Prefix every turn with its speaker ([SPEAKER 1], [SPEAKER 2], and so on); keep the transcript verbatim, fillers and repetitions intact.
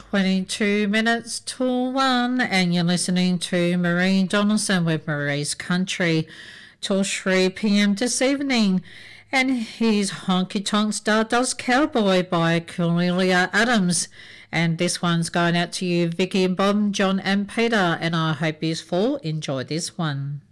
[SPEAKER 1] twenty-two minutes to one, and you're listening to Marie Donaldson with Marie's Country till three p.m. this evening. And here's Honky Tonk Stardust Cowboy by Cornelia Adams. And this one's going out to you, Vicky and Bob, John and Peter, and I hope you all enjoy this one.